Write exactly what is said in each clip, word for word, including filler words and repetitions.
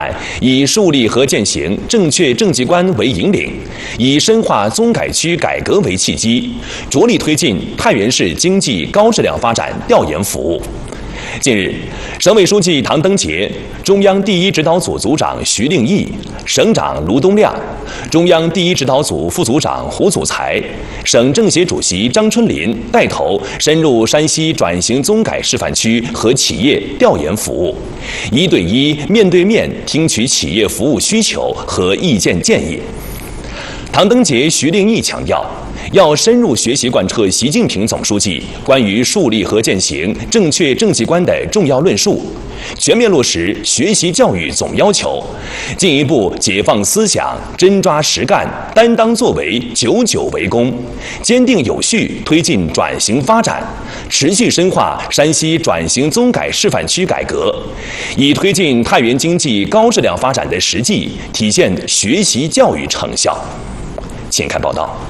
以树立和践行正确政绩观为引领，以深化综改区改革为契机，着力推进太原市经济高质量发展调研服务。近日，省委书记唐登杰、中央第一指导组组长徐令义、省长卢东亮、中央第一指导组副组长胡祖才、省政协主席张春林带头深入山西转型综改示范区和企业调研服务，一对一、面对面听取企业服务需求和意见建议。唐登杰、徐令义强调，要深入学习贯彻习近平总书记关于树立和践行正确政绩观的重要论述，全面落实学习教育总要求，进一步解放思想，真抓实干，担当作为，久久为功，坚定有序推进转型发展，持续深化山西转型综改示范区改革，以推进太原经济高质量发展的实际体现学习教育成效。请看报道。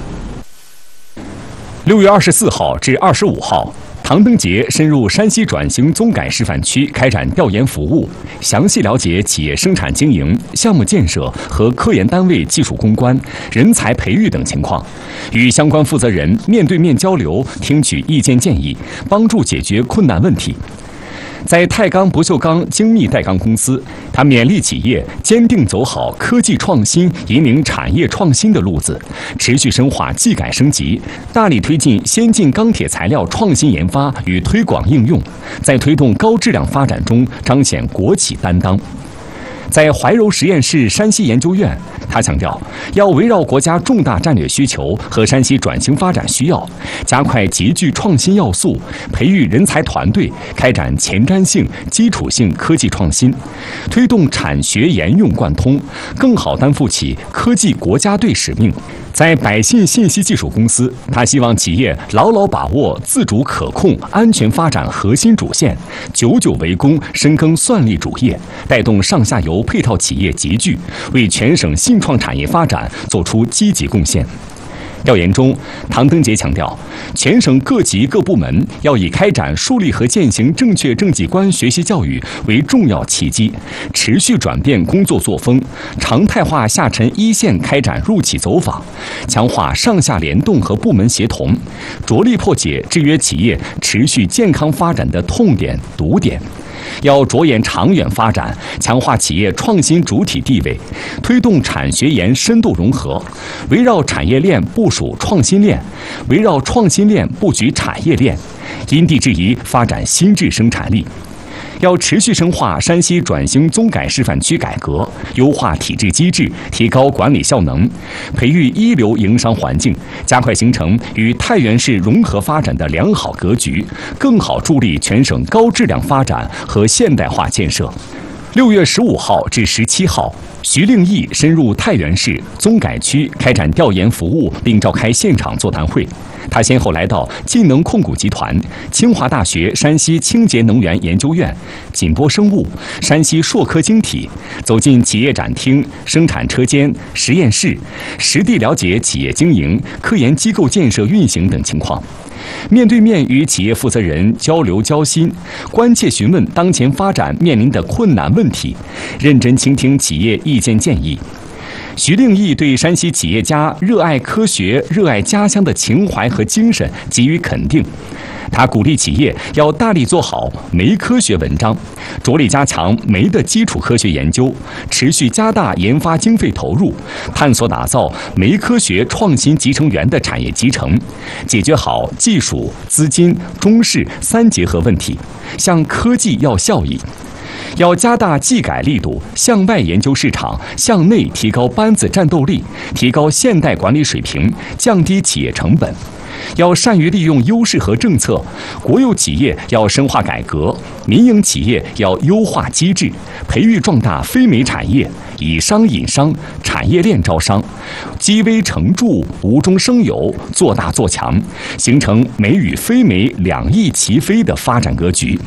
六月二十四号至二十五号，唐登杰深入山西转型综改示范区开展调研服务，详细了解企业生产经营、项目建设和科研单位技术攻关、人才培育等情况，与相关负责人面对面交流，听取意见建议，帮助解决困难问题。在太钢不锈钢精密带钢公司，他勉励企业坚定走好科技创新引领产业创新的路子，持续深化技改升级，大力推进先进钢铁材料创新研发与推广应用，在推动高质量发展中彰显国企担当。在怀柔实验室山西研究院，他强调，要围绕国家重大战略需求和山西转型发展需要，加快集聚创新要素，培育人才团队，开展前瞻性、基础性科技创新，推动产学研用贯通，更好担负起科技国家队使命。在百信信息技术公司，他希望企业牢牢把握自主可控、安全发展核心主线，久久为功，深耕算力主业，带动上下游配套企业集聚，为全省信创产业发展作出积极贡献。调研中，唐登杰强调，全省各级各部门要以开展树立和践行正确政绩观学习教育为重要契机，持续转变工作作风，常态化下沉一线开展入企走访，强化上下联动和部门协同，着力破解制约企业持续健康发展的痛点堵点。要着眼长远发展，强化企业创新主体地位，推动产学研深度融合，围绕产业链部署创新链，围绕创新链布局产业链，因地制宜发展新质生产力。要持续深化山西转型综改示范区改革，优化体制机制，提高管理效能，培育一流营商环境，加快形成与太原市融合发展的良好格局，更好助力全省高质量发展和现代化建设。六月十五号至十七号，徐令义深入太原市综改区开展调研服务，并召开现场座谈会。他先后来到晋能控股集团、清华大学山西清洁能源研究院、锦波生物、山西硕科晶体，走进企业展厅、生产车间、实验室，实地了解企业经营、科研机构建设运行等情况。面对面与企业负责人交流交心，关切询问当前发展面临的困难问题，认真倾听企业意见建议。徐令义对山西企业家热爱科学、热爱家乡的情怀和精神给予肯定。他鼓励企业要大力做好煤科学文章，着力加强煤的基础科学研究，持续加大研发经费投入，探索打造煤科学创新集成园的产业集成，解决好技术、资金、中试三结合问题，向科技要效益。要加大技改力度，向外研究市场，向内提高班子战斗力，提高现代管理水平，降低企业成本。要善于利用优势和政策，国有企业要深化改革，民营企业要优化机制，培育壮大非煤产业，以商引商，产业链招商，积微成著，无中生有，做大做强，形成煤与非煤两翼齐飞的发展格局。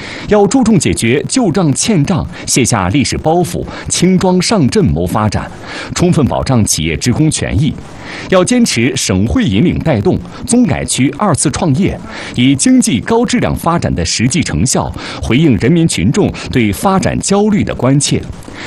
要注重解决旧账欠账，卸下历史包袱，轻装上阵谋发展，充分保障企业职工权益。要坚持省会引领带动，宗改区二次创业，以经济高质量发展的实际成效，回应人民群众对发展焦虑的关切。